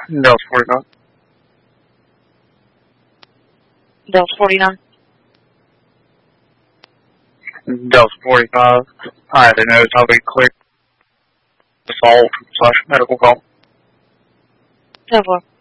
Dallas 49. Dallas 49. Dallas 45. I had to know how we click assault / medical call. 10-4.